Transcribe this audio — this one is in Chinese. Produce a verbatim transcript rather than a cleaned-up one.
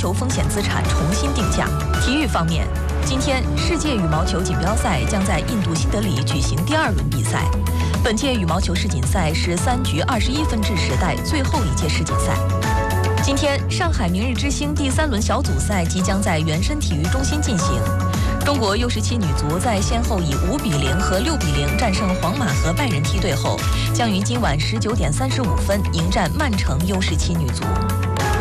球风险资产重新定价。体育方面，今天世界羽毛球锦标赛将在印度新德里举行第二轮比赛。本届羽毛球世锦赛是三局二十一分制时代最后一届世锦赛。今天，上海明日之星第三轮小组赛即将在原深体育中心进行。中国 U 十七女足在先后以五比零和六比零战胜皇马和拜仁梯队后，将于今晚十九点三十五分迎战曼城 U 十七女足。